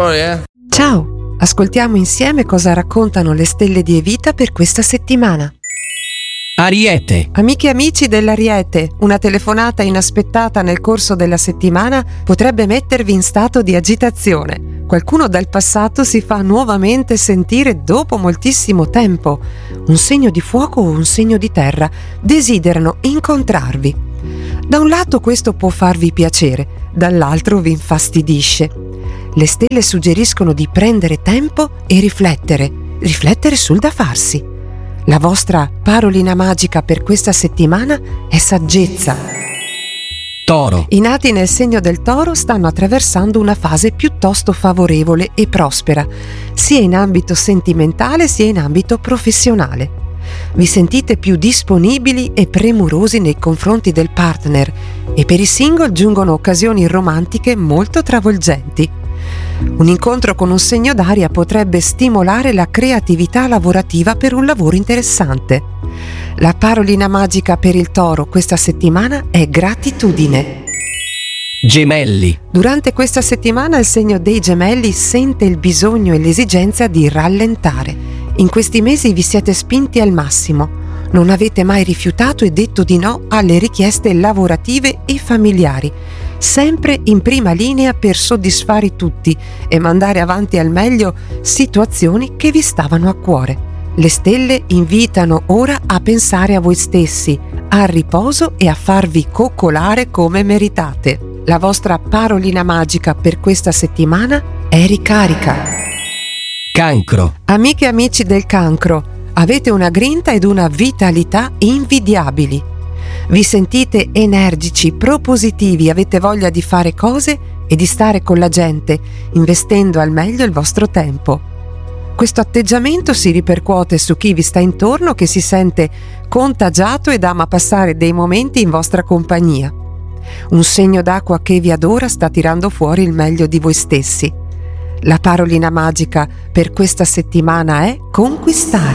Errore, Ciao, ascoltiamo insieme cosa raccontano le stelle di Evita per questa settimana. Ariete. Amiche e amici dell'Ariete, una telefonata inaspettata nel corso della settimana potrebbe mettervi in stato di agitazione. Qualcuno dal passato si fa nuovamente sentire dopo moltissimo tempo. Un segno di fuoco o un segno di terra desiderano incontrarvi. Da un lato questo può farvi piacere, dall'altro vi infastidisce. Le stelle suggeriscono di prendere tempo e riflettere sul da farsi. La vostra parolina magica per questa settimana è saggezza. Toro. I nati nel segno del Toro stanno attraversando una fase piuttosto favorevole e prospera, sia in ambito sentimentale sia in ambito professionale. Vi sentite più disponibili e premurosi nei confronti del partner e per i single giungono occasioni romantiche molto travolgenti. Un incontro con un segno d'aria potrebbe stimolare la creatività lavorativa per un lavoro interessante. La parolina magica per il Toro questa settimana è gratitudine. Gemelli. Durante questa settimana il segno dei Gemelli sente il bisogno e l'esigenza di rallentare. In questi mesi vi siete spinti al massimo. Non avete mai rifiutato e detto di no alle richieste lavorative e familiari, sempre in prima linea per soddisfare tutti e mandare avanti al meglio situazioni che vi stavano a cuore. Le stelle invitano ora a pensare a voi stessi, al riposo e a farvi coccolare come meritate. La vostra parolina magica per questa settimana è ricarica. Cancro. Amiche e amici del Cancro, avete una grinta ed una vitalità invidiabili. Vi sentite energici, propositivi, avete voglia di fare cose e di stare con la gente, investendo al meglio il vostro tempo. Questo atteggiamento si ripercuote su chi vi sta intorno, che si sente contagiato ed ama passare dei momenti in vostra compagnia. Un segno d'acqua che vi adora sta tirando fuori il meglio di voi stessi. La parolina magica per questa settimana è conquistare.